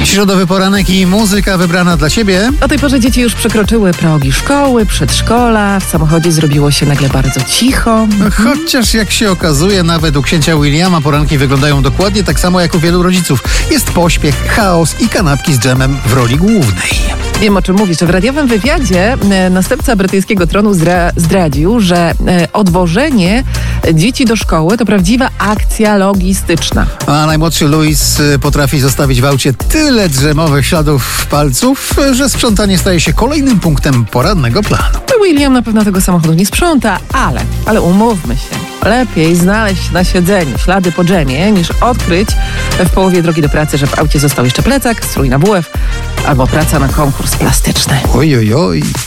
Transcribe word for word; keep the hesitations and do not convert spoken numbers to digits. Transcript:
Środowy poranek i muzyka wybrana dla Ciebie. O tej porze dzieci już przekroczyły progi szkoły, przedszkola, w samochodzie zrobiło się nagle bardzo cicho. Chociaż jak się okazuje, nawet u księcia Williama poranki wyglądają dokładnie tak samo jak u wielu rodziców. Jest pośpiech, chaos i kanapki z dżemem w roli głównej. Wiem, o czym mówisz. W radiowym wywiadzie e, następca brytyjskiego tronu zdra- zdradził, że e, odwożenie dzieci do szkoły to prawdziwa akcja logistyczna. A najmłodszy Louis y, potrafi zostawić w aucie tyle dżemowych śladów palców, że sprzątanie staje się kolejnym punktem porannego planu. William na pewno tego samochodu nie sprząta, ale, ale umówmy się. Lepiej znaleźć na siedzeniu ślady po dżemie, niż odkryć w połowie drogi do pracy, że w aucie został jeszcze plecak, strój na W F albo praca na konkurs plastyczny. Oj, oj, oj.